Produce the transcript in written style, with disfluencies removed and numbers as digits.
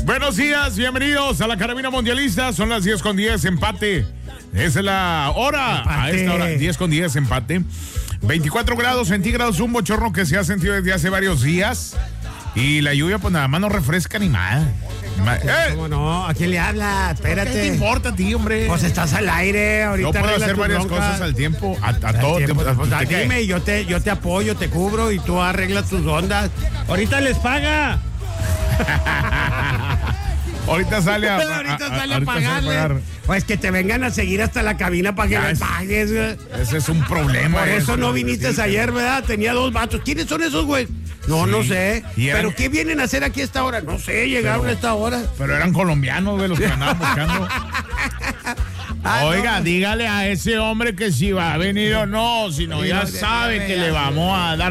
Buenos días, bienvenidos a la Carabina Mundialista. Son las 10:10, empate. Esa es la hora. Empate. A esta hora, 10:10, empate. 24 grados centígrados, un bochorno que se ha sentido desde hace varios días. Y la lluvia, pues nada más no refresca ni nada. ¿Cómo no? ¿A quién le habla? Espérate. ¿Qué te importa a ti, hombre? Pues estás al aire, ahorita. Yo puedo arregla hacer tus varias broncas. cosas al tiempo, a todo tiempo. Pues, ¿De qué? dime, yo te apoyo, te cubro y tú arreglas tus ondas. Ahorita les paga. Ahorita sale a pagarle. Pues que te vengan a seguir hasta la cabina para que Ya, les pagues, güey. Ese es un problema. Por eso no viniste sí. ayer, ¿verdad? Tenía 2 vatos. ¿Quiénes son esos, güey? No, Sí. no sé. Y eran- ¿Pero qué vienen a hacer aquí a esta hora? No sé, llegaron a esta hora. Pero eran colombianos, de los que andaban buscando. Oiga, no. dígale a ese hombre que si va a venir o no, si no, ya sabe que le vamos a dar